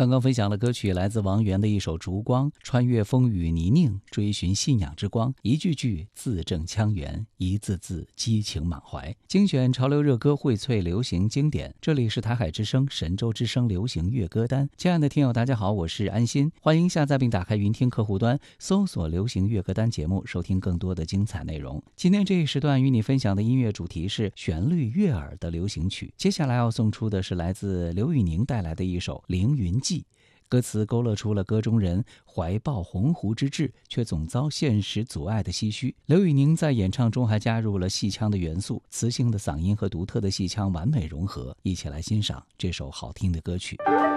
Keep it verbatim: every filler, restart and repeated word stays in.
刚刚分享的歌曲来自王源的一首《烛光》，穿越风雨泥泞，追寻信仰之光，一句句字正腔圆，一字字激情满怀。精选潮流热歌，荟萃流行经典。这里是台海之声神州之声流行乐歌单。亲爱的听友大家好，我是安心，欢迎下载并打开云听客户端，搜索流行乐歌单节目，收听更多的精彩内容。今天这一时段与你分享的音乐主题是旋律悦耳的流行曲。接下来要送出的是来自刘宇宁带来的一首《凌云记》，歌词勾勒出了歌中人怀抱鸿鹄之志，却总遭现实阻碍的唏嘘。刘宇宁在演唱中还加入了戏腔的元素，磁性的嗓音和独特的戏腔完美融合。一起来欣赏这首好听的歌曲。